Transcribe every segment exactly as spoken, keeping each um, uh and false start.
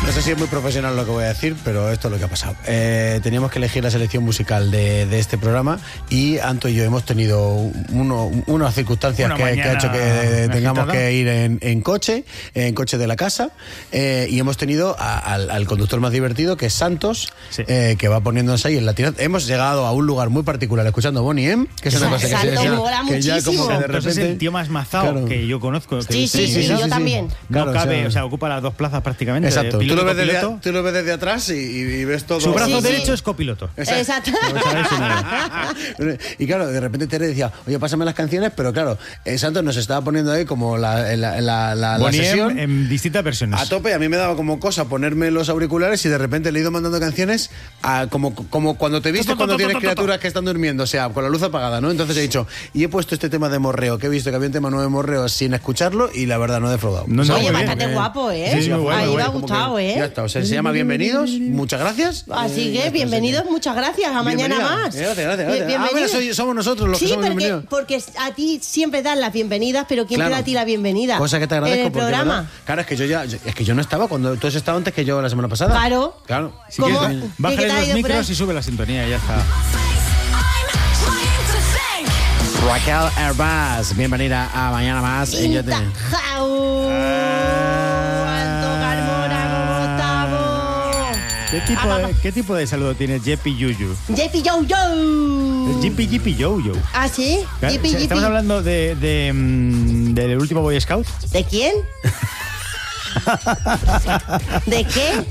no sé si es muy profesional lo que voy a decir, pero esto es lo que ha pasado. Eh, teníamos que elegir la selección musical de, de este programa y Anto y yo hemos tenido uno, unas circunstancias que, que ha hecho que tengamos agitada. que ir en, en coche, en coche de la casa, eh, y hemos tenido a, al, al conductor más divertido, que es Santos, sí. eh, que va poniéndonos ahí en la tirada. Hemos llegado a un lugar muy particular escuchando Bonnie M, que es una cosa que, se, ya, que ya como que de repente... es el tío más mazao claro. que yo conozco. Sí, sí, sí, sí, sí, yo sí, también. No claro, cabe, o sea, o sea, ocupa las dos plazas prácticamente. Exacto, piloto, tú, lo ves desde, piloto. tú lo ves desde atrás y, y ves todo. Su brazo sí, derecho sí. es copiloto. Exacto. Y claro, de repente Tere decía, oye, pásame las canciones, pero claro, eh, Santos nos estaba poniendo ahí como la, la, la, la, la sesión. En distintas versiones. A tope, a mí me daba como cosa ponerme los auriculares y de repente le he ido mandando canciones a, como, como cuando te viste cuando tienes criaturas que están durmiendo, o sea, con la luz apagada, ¿no? Entonces he dicho, y he puesto este tema de morreo, que he visto que había un tema nuevo de morreo sin escucharlo y la verdad no he defraudado. No, no, oye, no, bastante bien. guapo, ¿eh? Sí, sí, muy bueno, ahí muy me ha bueno, gustado, ¿eh? Ya está, o sea, se llama Bienvenidos, muchas gracias. Así que, bienvenidos, muchas gracias, a mañana más. Gracias, gracias, gracias. Ah, mira, soy, somos nosotros los sí, que somos porque, bienvenidos. porque a ti siempre dan las bienvenidas, pero ¿quién claro. te da a ti la bienvenida? Cosa que te agradezco en el porque, programa. ¿verdad? Claro, es que yo ya, es que yo no estaba cuando tú has estado antes que yo la semana pasada. Claro. Claro. Si quieres, bájale los micros y sube la sintonía y ya está. Raquel Herbaz, bienvenida a Mañana Más. Ella te... ¿Qué tipo, de, ¿Qué tipo de saludo tiene Jeppy Yuyu? Jeppy Yo Yo. Jeppy Jeppy Yo Yo. ¿Ah, sí? Claro, Jeppy, estamos Jeppy. hablando de, de, de, del último Boy Scout. ¿De quién? ¿De qué?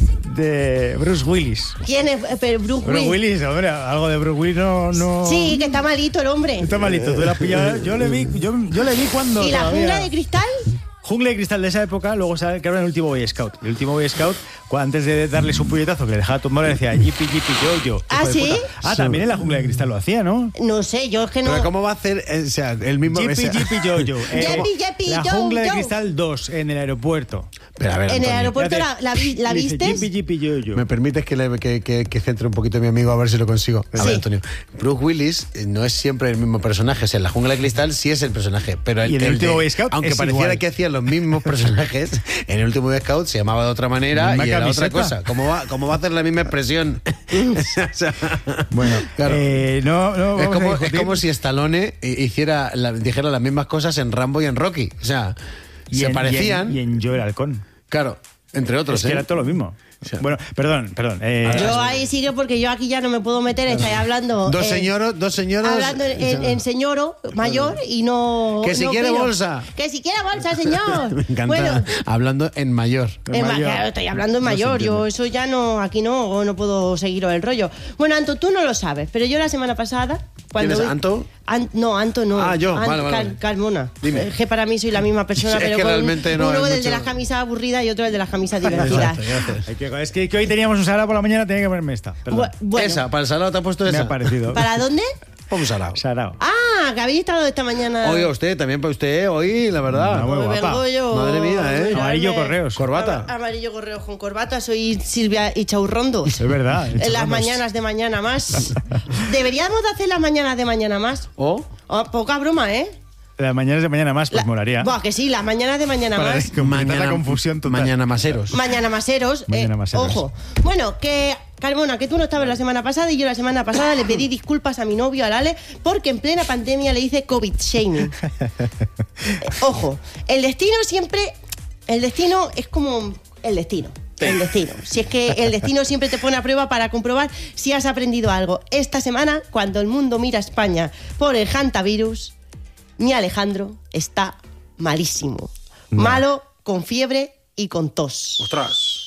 De Bruce Willis. ¿Quién es pero Bruce, Bruce Willis? Willis, hombre, algo de Bruce Willis no, no... Sí, que está malito el hombre. Está malito, tú la has pillado. Yo le vi, yo, yo le vi cuando ¿Y la todavía... jungla de cristal? Jungla de cristal de esa época, luego sale que ahora en el último Boy Scout. El último Boy Scout, antes de darle su puñetazo que le dejaba tumbar, le decía Yipi, Yipi, yo, yo. ¿Ah, sí? Ah, también en la jungla de cristal lo hacía, ¿no? No sé, yo es que no... Pero ¿cómo va a hacer o sea, el mismo... Yipi, ese... Yipi, yo, yo. Eh, Yipi, Yipi, la yo, jungla de yo. cristal dos en el aeropuerto. Pero a ver, en Antonio, el aeropuerto la, la, la dice, vistes. Yipi, Yipi, yo, yo. ¿Me permites que, le, que, que, que centre un poquito a mi amigo a ver si lo consigo? A sí. ver, Antonio. Bruce Willis no es siempre el mismo personaje. O sea, en la jungla de cristal sí es el personaje. Pero el, y en el, el último de, Boy Scout aunque es pareciera igual. que hacían los mismos personajes, en el último Boy Scout se llamaba de otra manera y era otra cosa. ¿Cómo va, cómo va a hacer la misma expresión? O sea, bueno, claro. Eh, no, no, es, como, es como si Stallone hiciera la, dijera las mismas cosas en Rambo y en Rocky. O sea, y se en, parecían. Y en, y en Joe el Halcón. Claro, entre otros. Es que ¿eh? era todo lo mismo. O sea, bueno, perdón, perdón. Eh, yo ahí sigue porque yo aquí ya no me puedo meter, estáis hablando... Dos eh, señoros, dos señoros... Hablando en, en, en señoro mayor y no... Que si no quiere opino. bolsa. Que si quiere bolsa, señor. Me encanta. Bueno, hablando en mayor. En mayor. Claro, estoy hablando en mayor. No yo eso ya no, aquí no, no puedo seguiros el rollo. Bueno, Anto, tú no lo sabes, pero yo la semana pasada... Cuando ¿Quién es vi, Anto? An, no, Anto no. Ah, yo, An, vale, vale. Car, Carmona. Dime. Es que para mí soy la misma persona, es pero que con realmente no uno es el mucho... de las camisas aburridas y otro el de las camisas divertidas. Es que, que hoy teníamos un salado por la mañana, tenía que ponerme esta. Perdón. Bueno. Esa, para el salado te ha puesto esa. Me ha parecido. ¿Para dónde? Un salado. Sarao. Ah, que habéis estado esta mañana. Oiga, usted, también para usted, hoy, la verdad. No, muy Pues guapa. vengo yo, Madre mía, ¿eh? mirarme. Amarillo correos. Corbata. Amarillo correos con corbata. Soy Silvia Ichaurrondo. Es verdad. En las mañanas de mañana más. Deberíamos de hacer las mañanas de mañana más. ¿O? Oh, poca broma, ¿eh? Las mañanas de mañana más, pues La, molaría. Buah, que sí, las mañanas de mañana Para más. mañana, la confusión total. Mañana maseros. Mañana maseros. Mañana eh, maseros. Ojo. Bueno, que... Carmona, que tú no estabas la semana pasada y yo la semana pasada le pedí disculpas a mi novio, a Lale, porque en plena pandemia le hice COVID shaming. Eh, ojo, el destino siempre... El destino es como el destino. El destino. Si es que el destino siempre te pone a prueba para comprobar si has aprendido algo. Esta semana, cuando el mundo mira a España por el hantavirus, mi Alejandro está malísimo. No. Malo, con fiebre y con tos. ¡Ostras!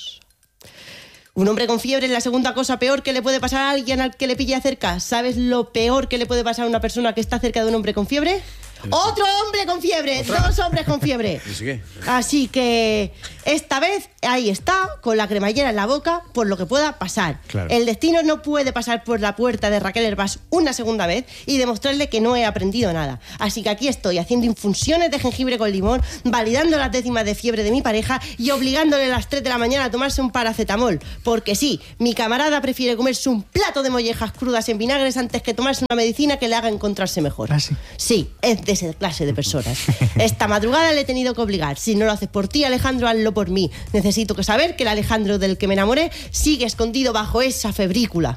Un hombre con fiebre es la segunda cosa peor que le puede pasar a alguien al que le pille cerca. ¿Sabes lo peor que le puede pasar a una persona que está cerca de un hombre con fiebre? ¡Otro hombre con fiebre! ¿Otra? Dos hombres con fiebre. Así que esta vez ahí está, con la cremallera en la boca, por lo que pueda pasar. Claro. El destino no puede pasar por la puerta de Raquel Herbaz una segunda vez y demostrarle que no he aprendido nada. Así que aquí estoy, haciendo infusiones de jengibre con limón, validando las décimas de fiebre de mi pareja y obligándole a las tres de la mañana a tomarse un paracetamol. Porque sí, mi camarada prefiere comerse un plato de mollejas crudas en vinagres antes que tomarse una medicina que le haga encontrarse mejor. ¿Ah, sí? Sí, es de esa clase de personas. Esta madrugada le he tenido que obligar. Si no lo haces por ti, Alejandro, hazlo por mí. Necesito que saber que el Alejandro del que me enamoré sigue escondido bajo esa febrícula.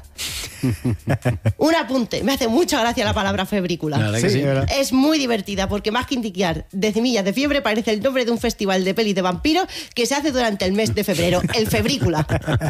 Un apunte. Me hace mucha gracia la palabra febrícula. Sí, sí. Es muy divertida porque más que indicar decimillas de fiebre parece el nombre de un festival de pelis de vampiros que se hace durante el mes de febrero. El febrícula.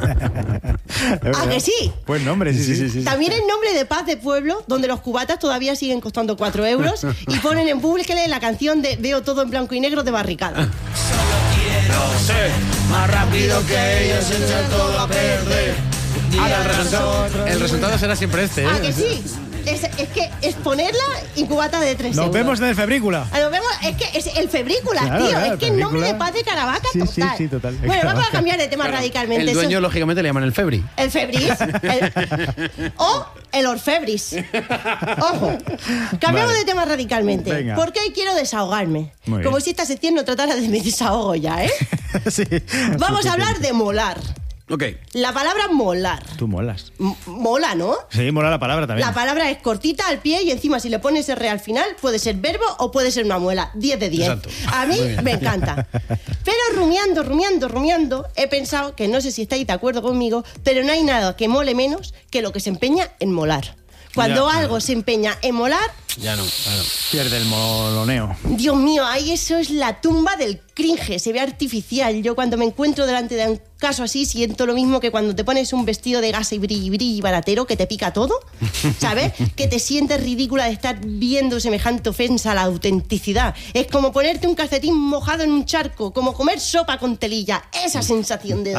¿A que sí? Pues nombre, sí, sí, sí, sí. También el nombre de Paz de Pueblo, donde los cubatas todavía siguen costando cuatro euros y ponen en público la canción de Veo todo en blanco y negro de Barricada. Solo quiero ser más rápido que ellos, echar todo a perder. Ahora el resultado, el resultado será siempre este, ¿eh? ¿A que sí? Es, es que es ponerla y cubata de tres Nos euros. vemos en el febrícula. Ah, Nos vemos, es que es el febrícula, Claro, tío. claro, es que el nombre febrícula. de Paz de Caravaca, Sí, total. sí, sí, total. Bueno, vamos a Caravaca. cambiar de tema Claro, radicalmente. el dueño, Eso- lógicamente, le llaman el Febri. El febris. el- o el orfebris. Ojo. Cambiamos Vale. de tema radicalmente. Venga. Porque hoy quiero desahogarme. Muy bien. Como si esta sección no tratara de mi desahogo ya, ¿eh? Sí. Vamos a hablar de molar. Ok. La palabra molar. Tú molas. M- mola, ¿no? Sí, mola la palabra también. La palabra es cortita al pie y encima si le pones R al final puede ser verbo o puede ser una muela. diez de diez. Exacto. A mí Muy bien. me encanta. Pero rumiando, rumiando, rumiando, he pensado que no sé si estáis de acuerdo conmigo, pero no hay nada que mole menos que lo que se empeña en molar. Cuando Ya. algo se empeña en molar, Ya no, claro. Pierde el moloneo. Dios mío, ahí eso es la tumba del cringe, se ve artificial. Yo cuando me encuentro delante de un caso así siento lo mismo que cuando te pones un vestido de gasa y brilli brilli baratero que te pica todo, ¿sabes? Que te sientes ridícula de estar viendo semejante ofensa a la autenticidad. Es como ponerte un calcetín mojado en un charco, como comer sopa con telilla. Esa sensación de...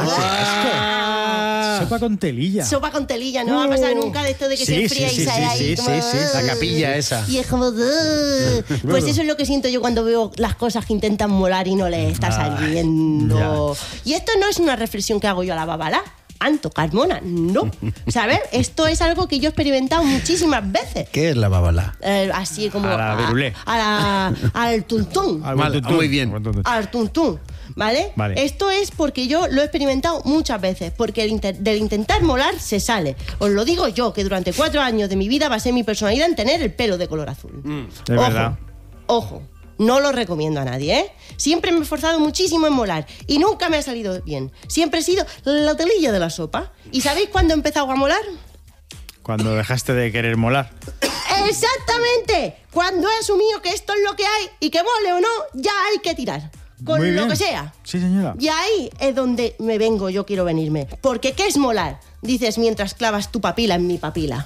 Ah, sopa con telilla. Sopa con telilla, ¿no va a pasar nunca de esto de que Sí, se enfría sí, y sí, sale sí, ahí? sí, como, sí, sí, la capilla esa. Y es como... "Ugh". Pues eso es lo que siento yo cuando veo las cosas que intentan molar y no les está saliendo. Y esto no es una reflexión que hago yo a la babalá. Anto, Carmona, no. ¿Sabes? Esto es algo que yo he experimentado muchísimas veces. ¿Qué es la babalá? Eh, así como... A la virulé. A, la, al tuntún. Al Vale, buen tuntún. muy bien. Buen tuntún. Al tuntún. ¿Vale? Vale. Esto es porque yo lo he experimentado muchas veces, porque el inter- del intentar molar se sale. Os lo digo yo, que durante cuatro años de mi vida basé mi personalidad en tener el pelo de color azul. Es Ojo, verdad. Ojo, no lo recomiendo a nadie, ¿eh? Siempre me he esforzado muchísimo en molar y nunca me ha salido bien. Siempre he sido la telilla de la sopa. ¿Y sabéis cuándo he empezado a molar? Cuando dejaste de querer molar. Exactamente. Cuando he asumido que esto es lo que hay y que mole o no, ya hay que tirar. Con Muy lo bien. que sea. Sí, señora. Y ahí es donde me vengo, yo quiero venirme. Porque ¿qué es molar? Dices mientras clavas tu papila en mi papila.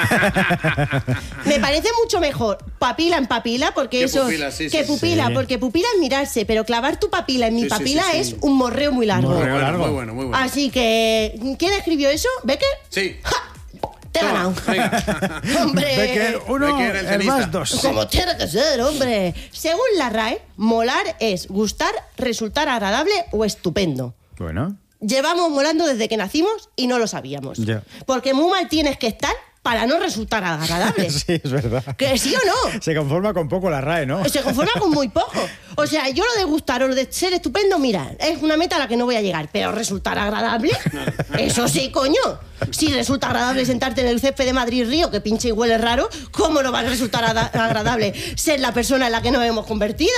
Me parece mucho mejor papila en papila, porque Que eso... pupila, sí, que sí, pupila, sí. porque pupila es mirarse, pero clavar tu papila en mi Sí, sí, papila sí, sí. es un morreo muy largo. Morreo. Muy bueno, largo. muy bueno, muy bueno. Así que, ¿quién escribió eso? ¿Becker? Sí. ¡Ja! Te he Toma, ganado. venga. Hombre. Becker uno, Becker, el el tenista. más dos. Como tiene que ser, hombre. Según la R A E, molar es gustar, resultar agradable o estupendo. Bueno. Llevamos molando desde que nacimos y no lo sabíamos. Ya. Porque muy mal tienes que estar para no resultar agradable. Sí, es verdad. ¿Que sí o no? Se conforma con poco la R A E, ¿no? Se conforma con muy poco. O sea, yo lo de gustar o lo de ser estupendo, mira, es una meta a la que no voy a llegar. Pero resultar agradable, eso sí, coño. Si resulta agradable sentarte en el césped de Madrid Río, que pinche y huele raro, ¿cómo no va a resultar ada- agradable ser la persona en la que nos hemos convertido?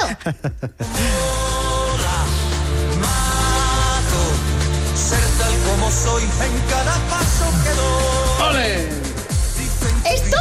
Ser tal como soy en cada paso que doy. ¡Ole! Esto,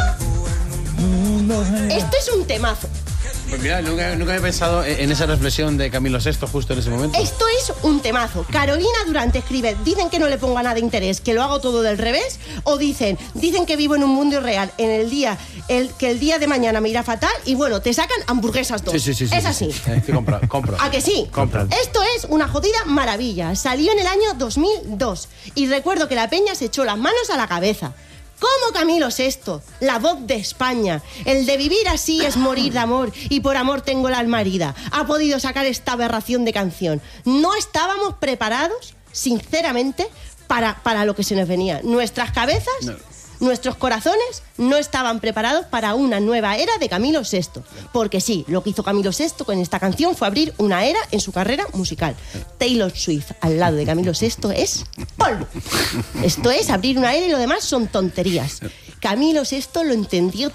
esto es un temazo. Pues mira, nunca, nunca he pensado en esa reflexión de Camilo sexto justo en ese momento. Esto es un temazo. Carolina Durante escribe, dicen que no le ponga nada de interés, que lo hago todo del revés, o dicen, dicen que vivo en un mundo irreal, en el día, el, que el día de mañana me irá fatal, y bueno, te sacan hamburguesas dos. Sí, sí, sí. sí, es sí, así. sí. Eh, que compro, compro. ¿A que sí? Compra. Esto es una jodida maravilla. Salió en el año dos mil dos y recuerdo que la peña se echó las manos a la cabeza. ¿Cómo Camilo sexto? La voz de España. El de vivir así es morir de amor y por amor tengo la alma herida. Ha podido sacar esta aberración de canción. No estábamos preparados, sinceramente, para, para lo que se nos venía. Nuestras cabezas... No. Nuestros corazones no estaban preparados para una nueva era de Camilo sexto. Porque sí, lo que hizo Camilo sexto con esta canción fue abrir una era en su carrera musical. Taylor Swift al lado de Camilo sexto es polvo. Esto es abrir una era y lo demás son tonterías. Camilo sexto lo entendió